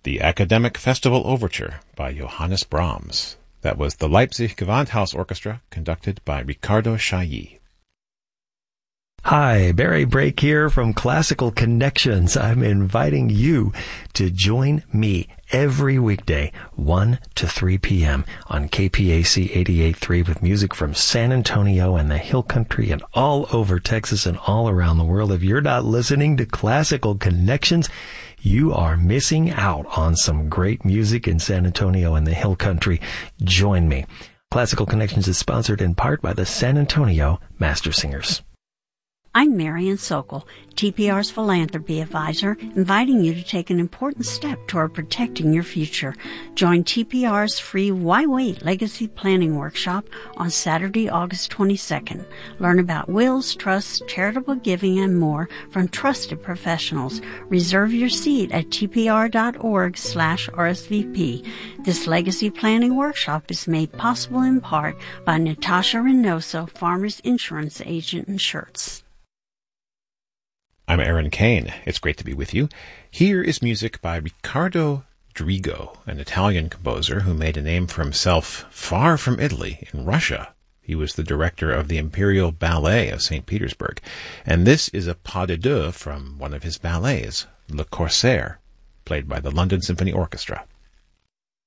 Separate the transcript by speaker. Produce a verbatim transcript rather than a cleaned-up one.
Speaker 1: The Academic Festival Overture by Johannes Brahms. That was the Leipzig Gewandhaus Orchestra, conducted by Ricardo Chailly.
Speaker 2: Hi, Barry Brake here from Classical Connections. I'm inviting you to join me every weekday, one to three p.m. on K P A C eighty-eight point three with music from San Antonio and the Hill Country and all over Texas and all around the world. If you're not listening to Classical Connections, you are missing out on some great music in San Antonio and the Hill Country. Join me. Classical Connections is sponsored in part by the San Antonio Master Singers.
Speaker 3: I'm Marian Sokol, T P R's philanthropy advisor, inviting you to take an important step toward protecting your future. Join T P R's free Why Wait Legacy Planning Workshop on Saturday, August twenty-second. Learn about wills, trusts, charitable giving, and more from trusted professionals. Reserve your seat at tpr.org slash RSVP. This legacy planning workshop is made possible in part by Natasha Reynoso, Farmers Insurance Agent in Schertz.
Speaker 1: I'm Aaron Kane. It's great to be with you. Here is music by Riccardo Drigo, an Italian composer who made a name for himself far from Italy, in Russia. He was the director of the Imperial Ballet of Saint Petersburg. And this is a pas de deux from one of his ballets, Le Corsaire, played by the London Symphony Orchestra.